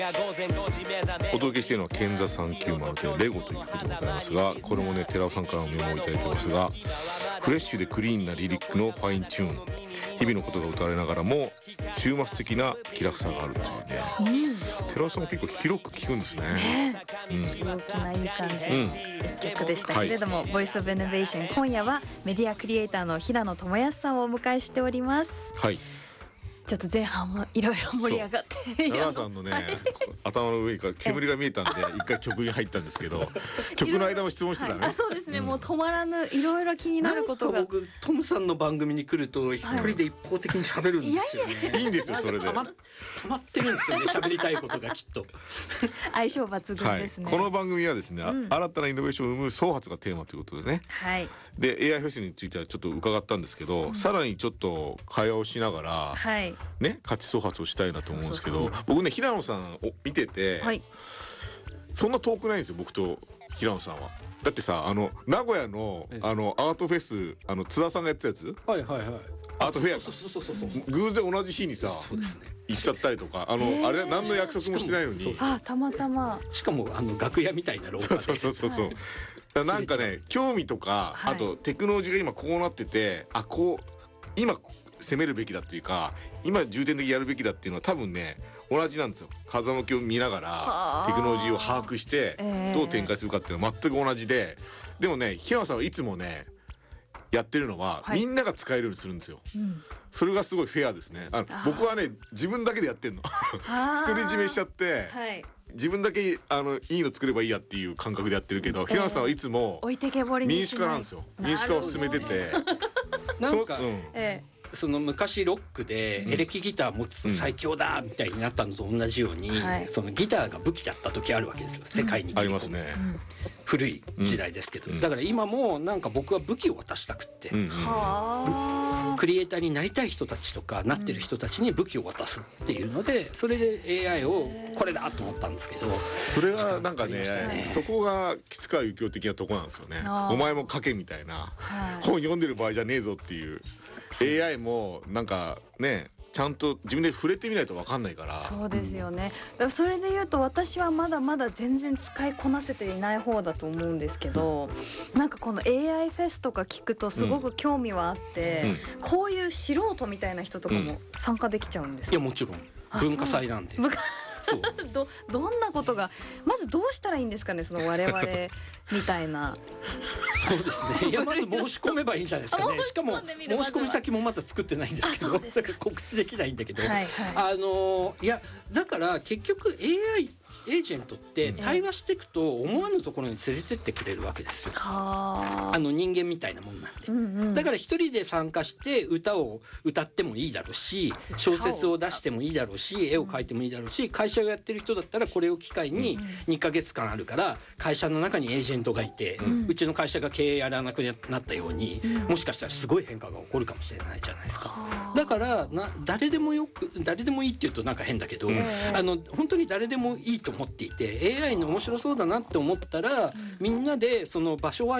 お届けしているのは賢座390でレゴということでございますが、これもね寺尾さんからのメモをいただいてますが、フレッシュでクリーンなリリックのファインチューン、日々のことが歌われながらも週末的な気楽さがあるというね、寺尾さんも結構広く聞くんですね。 大きないい感じ、一曲でしたけれども、ボイスオブイノベーション、今夜はメディアクリエイターの平野智康さんをお迎えしております。 はい、 ちょっと前半もいろいろ盛り上がって長谷さんのね頭の上から煙が見えたんで一回曲に入ったんですけど曲の間も質問してたね、 そうですね、もう止まらぬいろいろ気になることが。 なんか僕トムさんの番組に来ると一人で一方的に喋るんですよね。 いいんですよそれで。 溜まってるんですよね、喋りたいことがきっと相性抜群ですね。 この番組はですね、新たなイノベーションを生む創発がテーマということでね、で AI フェスについてはちょっと伺ったんですけど、さらにちょっと会話をしながら、ね、価値創発をしたいなと思うんですけど、僕ね平野さんを見てて、そんな遠くないんですよ僕と平野さんは。だってさ、名古屋のアートフェス、津田さんがやってたやつ、アートフェア、偶然同じ日にさ行っちゃったりとか、あれ何の約束もしてないのに、 たまたま、 しかも楽屋みたいな廊下で、 なんかね興味とか、あとテクノロジーが今こうなってて、こう今攻めるべきだというか、今重点的にやるべきだっていうのは多分ね同じなんですよ。風向きを見ながらテクノロジーを把握してどう展開するかっていうのは全く同じで、でもね平野さんはいつもねやってるのは、みんなが使えるようにするんですよ、それがすごいフェアですね。僕はね自分だけでやってんの独り占めしちゃって、自分だけいいの作ればいいやっていう感覚でやってるけど、平野さんはいつも置いてけぼりに民主化なんですよ。民主化を進めてて、 なんかその昔ロックでエレキギター持つと最強だみたいになったのと同じように、そのギターが武器だった時あるわけですよ、世界に。 ありますね、 古い時代ですけど、だから今もなんか僕は武器を渡したくって、クリエイターになりたい人たちとかなってる人たちに武器を渡すっていうので、それで AI をこれだと思ったんですけど、 それはなんかねそこが吉川幸雄的なとこなんですよね。お前も書けみたいな、本読んでる場合じゃねえぞっていう。AI もなんかねちゃんと自分で触れてみないと分かんないから。 そうですよね、だからそれで言うと私はまだまだ全然使いこなせていない方だと思うんですけど、なんかこの AI フェスとか聞くとすごく興味はあって、こういう素人みたいな人とかも参加できちゃうんですか？ いやもちろん文化祭なんで。 どんなことがまずどうしたらいいんですかね、その我々みたいな。 そうですね、いやまず申し込めばいいんじゃないですかね。しかも申し込み先もまだ作ってないんですけど、だから告知できないんだけど、いやだから結局 AIエージェントって対話していくと思わぬところに連れてってくれるわけですよ。人間みたいなもんなんで、だから一人で参加して歌を歌ってもいいだろうし、小説を出してもいいだろうし、絵を描いてもいいだろうし、会社をやってる人だったらこれを機会に2ヶ月間あるから会社の中にエージェントがいて、うちの会社が経営やらなくなったように、もしかしたらすごい変化が起こるかもしれないじゃないですか。だから誰でもいいって言うとなんか変だけど、本当に誰でもいいと思っていて、 AI の面白そうだなって思ったら、みんなでその場所は